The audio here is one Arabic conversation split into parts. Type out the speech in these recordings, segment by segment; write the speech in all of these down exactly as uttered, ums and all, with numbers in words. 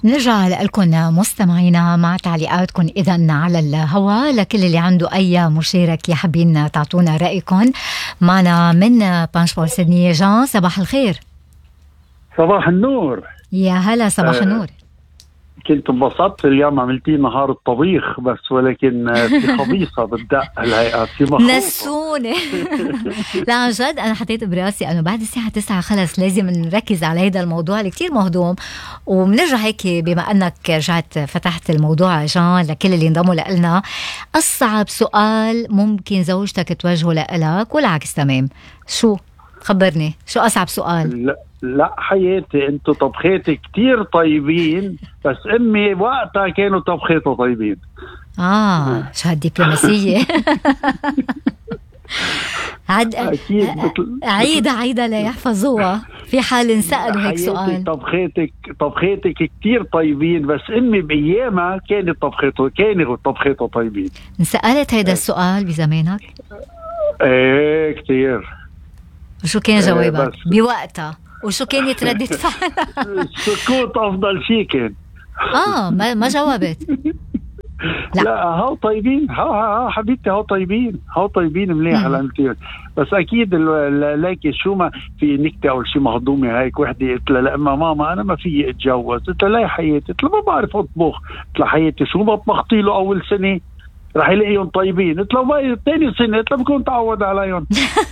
نرجع لكم مستمعينا مع تعليقاتكم إذن على الهواء. لكل اللي عنده أي مشاركة حابين تعطونا رأيكم. معنا من بانشبول سيدني جان، صباح الخير. صباح النور. يا هلا، صباح آه النور. كنت انبسطت اليوم، عملتي نهار الطبيخ بس، ولكن في خبيصة بالدق الهيئة، في مخوفة نسوني. لا عن جد أنا حطيت براسي أنه بعد الساعة تسعة خلص لازم نركز على هذا الموضوع اللي كتير مهضوم. ومنرجع هيك بما أنك رجعت فتحت الموضوع جان لكل اللي انضموا لنا، أصعب سؤال ممكن زوجتك توجهه لك والعكس تمام، شو؟ خبرني شو أصعب سؤال؟ لا لا حياتي، انتوا طبخاتي كتير طيبين، بس امي وقتها كانوا طبخاته طيبين. اه شو هالدبلوماسية. عد اكيد. عيدة عيدة ليحفظوها في حال انسألوا هيك سؤال. طبخاتك طبخاتك كتير طيبين، بس امي بايامها كانت طبخاته كانوا طبخاته طيبين. انسألت هيدا السؤال بزمانك؟ ايه كتير. وشو كان جوابك بوقتها؟ وشو كانت ردة فعلك؟ السكوت افضل شيء كان. اه ما ما جاوبت. لا, لا هاو طيبين، هاو هاو حبيبتي، هاو طيبين، هاو طيبين مليح الانتير. بس اكيد لاكي شو ما في نكته او شيء مهضومه هيك وحده. قلت لها لا اما ماما انا ما في اتجوز. قلت لها لا يا حياتي، قلت لها ما بعرف اطبخ. قلت لها حياتي شو ما طبختي له اول سنه رح يلاقيهم طيبين. قلت له باي ثاني سنه، قلت له بكون تعود عليهم.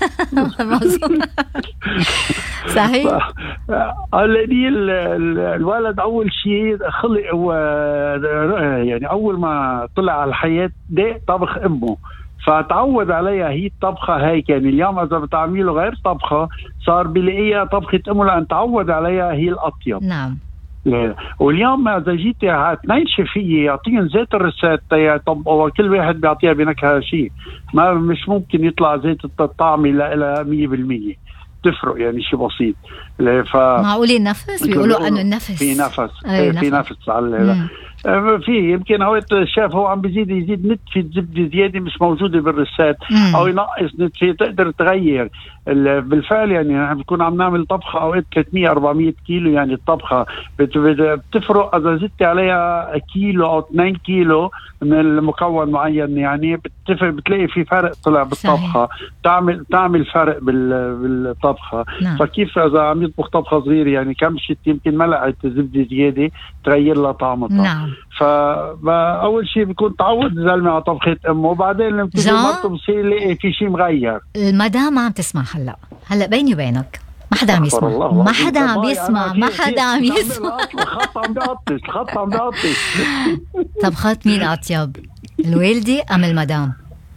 صحيح. الذي الولد اول شيء خلق و يعني اول ما طلع على الحياه ده طبخ امه، فتعود عليها هي الطبخه هيك. يعني اليوم اذا بتعمله غير طبخه صار بلاقيها طبخه امه لان تعود عليها هي الاطيب. نعم. واليوم اذا جيتي تنيشي فيه يعطيهم زيت الرسات، طب كل واحد بيعطيها بنكهه شيء، ما مش ممكن يطلع زيت الطعم لا مية بالمية، تفرق يعني شيء بسيط. ف معقول النفس بيقولوا انه النفس في نفس أي في نفس, نفس على في يمكن اوقات الشيف هو عم بيزيد يزيد نتفه زبده زياده مش موجوده بالرسات، او ينقص نتفه تقدر تغير. بالفعل يعني نحن بنكون عم نعمل طبخه اوقات ثلاثمية أربعمية كيلو، يعني الطبخه بتفرق اذا زدت عليها كيلو او اثنين كيلو من المكون معين، يعني بتفرق، بتلاقي في فرق طلع بالطبخه. صحيح. تعمل تعمل فرق بالطبخه. نعم. فكيف اذا عم يطبخ طبخه صغيره يعني كم شيء يمكن ملعقه زبده زياده تغير لها طعمها. نعم. فاول شيء بيكون تعود الزلمه على طبخه امه، وبعدين لما تيجي مرته بصير يلاقي في شيء مغير. المدام عم تسمع هلا هلا بيني وبينك ما حدا عم يسمع، ما حدا عم يسمع، ما حدا عم يسمع. الخط عم بيقطش، الخط عم بيقطش. طبخات مين اطيب، الوالده ام المدام؟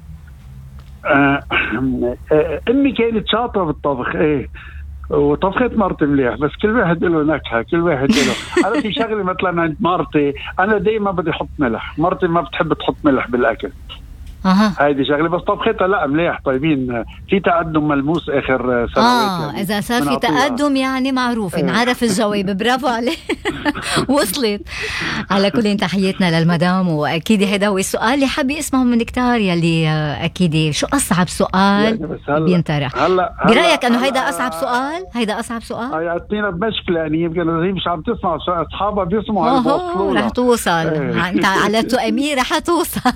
آه امي كانت شاطره بالطبخ، ايه، وطبخت مرتي مليح، بس كل واحد له نكهه، كل واحد له. انا في شغله مثلا عند مرتي انا دائما بدي احط ملح، مرتي ما بتحب تحط ملح بالاكل. اها هيدي شغله، بس طبختها لا مليح طيبين، في تقدم ملموس اخر سنوات. اه يعني اذا صار في تقدم يعني معروف انعرف الجواب. برافو عليك. وصلت. على كل تحياتنا للمدام، واكيد هذا هو السؤال اللي حابة اسمعه من كتار يلي اكيد. شو اصعب سؤال يعني بينطرح هلا برايك؟ انه هيدا اصعب سؤال، هيدا اصعب سؤال. هي عطينا بمشكله يعني يمكن هي مش عم تسمع، اصحابها بيسمعوا بيوصلوا رح توصل. انت على تؤمير رح توصل.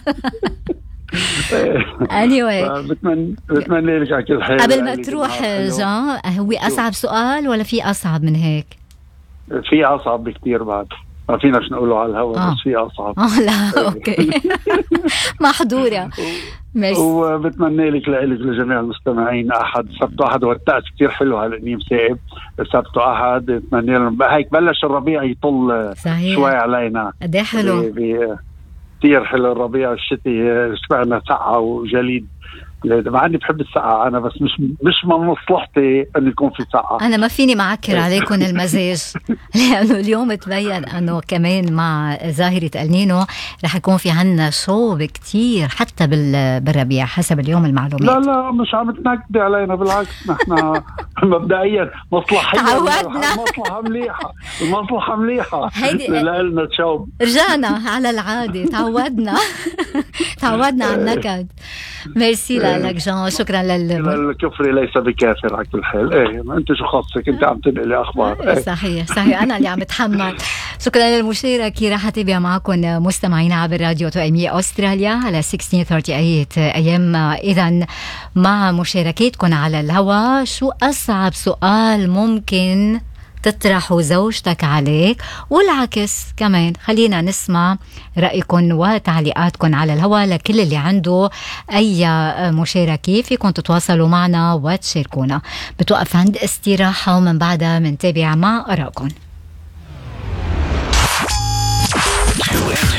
anyway بتمنى بتمنى لك كل خير. قبل ما تروح جان، هو أصعب سؤال ولا في أصعب من هيك؟ في أصعب بكتير بعد، ما فيناش نقوله على الهواء. آه. بس في أصعب. آه لا أوكي. محظورة. ميرسي. وبتمنى لك لك لجميع المستمعين أحد سبت أحد، والتأس كتير حلو هالإني مسائب سبت أحد. بتمنى لهم هيك بلش الربيع يطل. صحيح. شوي علينا. قديه حلو. كتير حلو الربيع. الشتي شبعنا سقعة وجليد، مع اني بحب السقعة انا، بس مش مش من مصلحتي انه يكون في سقعة. انا ما فيني معكر عليكم المزاج، لانه اليوم تبين انه كمان مع ظاهرة النينو رح يكون في عنا صوب كتير حتى بالربيع حسب اليوم المعلومات. لا لا مش عم تنكدي علينا، بالعكس نحن مبدئيا مصلحية. تعودنا. المصلحة مليحة، المصلحة مليحة. لا لنا تشوب. رجعنا على العادة، تعودنا. تعودنا على النكد. ميرسي لك جان، شكرا لل الكفر ليس بكافر على كل حال. ايه انت شو خاصك، انت عم تنقلي اخبار. ايه صحيح صحيح، انا اللي عم اتحمل. شكرا للمشاركة. راح أتابع معكم مستمعين عبر راديو توأمية أستراليا على ستة عشر ثلاثين وثلاثين أيام. إذن مع مشاركاتكم على الهواء، شو أصعب سؤال ممكن تطرحوا زوجتك عليك والعكس كمان؟ خلينا نسمع رأيكم وتعليقاتكم على الهواء. لكل اللي عنده أي مشاركة فيكم تتواصلوا معنا وتشاركونا. بتوقف عند استراحة ومن بعدها منتابع مع آرائكم.